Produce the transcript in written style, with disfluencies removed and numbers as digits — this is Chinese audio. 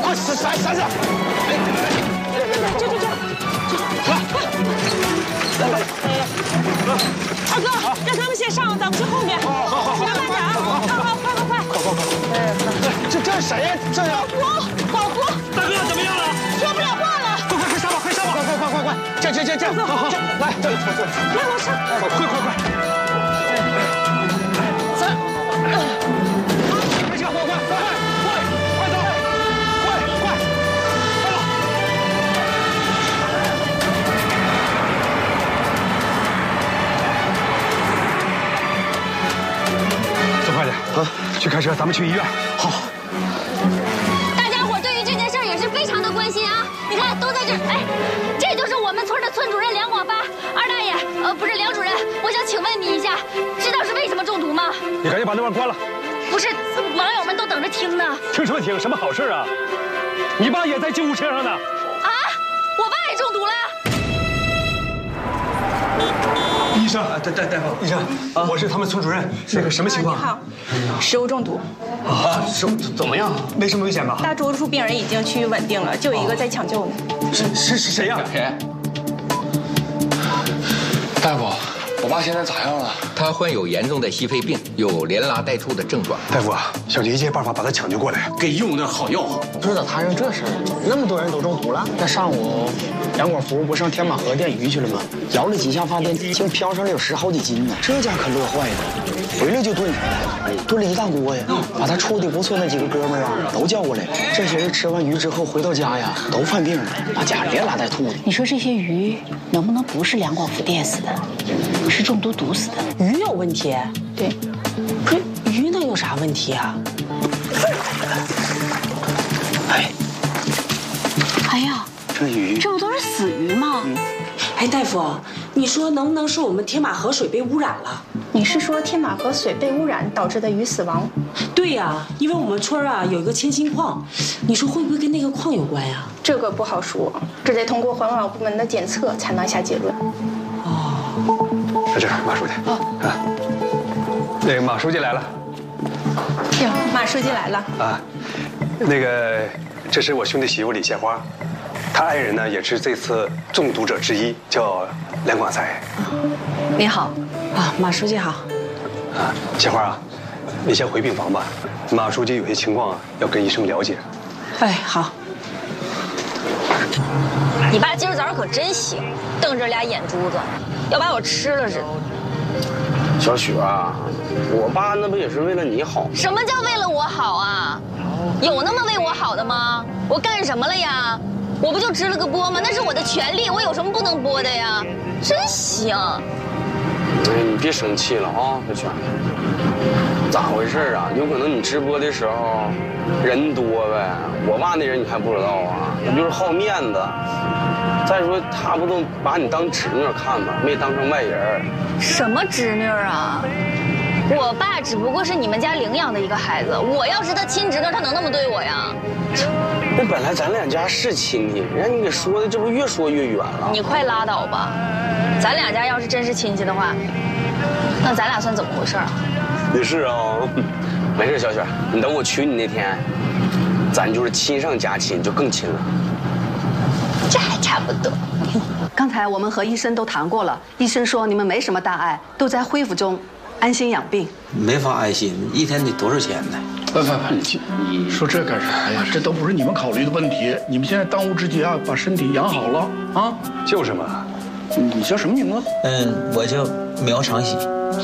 快闪！ 二哥，让他们先上，咱们去后面。好，慢点啊！快！ 这是谁呀？这是保福， 大哥怎么样了？ 说不了话了。 快上吧！快！这，好，来，这里坐。 来，我上。 快！三，没事，快走！走快点啊！去开车，咱们去医院。好。 大家伙对于这件事也是非常的关心啊！你看，都在这儿，哎，这就是我们村的村主任梁广发。二大爷，不是梁主任，我想请问你一下，知道是为什么中毒吗？ 你赶紧把那边关了。 不是，网友们都等着听呢。 听什么听？什么好事啊？你爸也在救护车上呢。 啊，我爸也中毒了。 医生，大夫，医生，我是他们村主任。那个什么情况？ 你好，食物中毒。 啊，怎么样？没什么危险吧？ 大多数病人已经趋于稳定了，就有一个在抢救呢。 是谁呀？ 谁？大夫，我爸现在咋样了？ 他患有严重的矽肺病，有连拉带吐的症状。 大夫啊，想尽一切办法把他抢救过来。 给用点好药。 不知道摊上这事儿，那么多人都中毒了。那上午，杨广福不上天马河电鱼去了吗？摇了几下发电机，竟飘上来有10好几斤呢。这家可乐坏的，回来就炖出来了，炖了一大锅呀。把他处的不错那几个哥们儿啊，都叫过来。这些人吃完鱼之后回到家呀，都犯病了，那家连拉带吐的。 你说这些鱼能不能不是梁广福电死的，是中毒毒死的？ 鱼有问题？ 对， 不是鱼能有啥问题啊？ 哎呀， 这鱼， 这不都是死鱼吗？ 哎，大夫，你说能不能是我们天马河水被污染了？ 你是说天马河水被污染导致的鱼死亡？ 对呀，因为我们村啊有一个铅锌矿，你说会不会跟那个矿有关呀？ 这个不好说，这得通过环保部门的检测才能下结论。 在这儿，马书记。啊，那个马书记来了。 哟，马书记来了。 啊，那个，这是我兄弟媳妇李鲜花，他爱人呢也是这次中毒者之一，叫梁广才。 你好， 啊，马书记好。 啊，鲜花啊，你先回病房吧。马书记有些情况要跟医生了解。 哎，好。 你爸今儿早上可真行，瞪着俩眼珠子，要把我吃了似的。 小雪啊，我爸那不也是为了你好？ 什么叫为了我好啊？有那么为我好的吗？我干什么了呀？我不就直了个播吗？那是我的权利，我有什么不能播的呀？真行。 哎，你别生气了啊，小雪。咋回事啊？有可能你直播的时候人多呗。我爸那人你还不知道啊？他就是好面子。再说他不都把你当侄女看吗？没当成外人。 什么侄女啊？我爸只不过是你们家领养的一个孩子，我要是他亲侄女，他能那么对我呀？ 那本来咱两家是亲戚，让你给说的，这不越说越远了。 你快拉倒吧！咱两家要是真是亲戚的话，那咱俩算怎么回事啊？ 也是啊，没事，小雪，你等我娶你那天，咱就是亲上加亲，就更亲了。 这还差不多。 刚才我们和医生都谈过了，医生说你们没什么大碍，都在恢复中，安心养病。 没法安心，一天得多少钱呢？ 你说这干啥呀？这都不是你们考虑的问题。你们现在当务之急啊，把身体养好了啊。 就是嘛。 你叫什么名字？ 我叫苗长喜。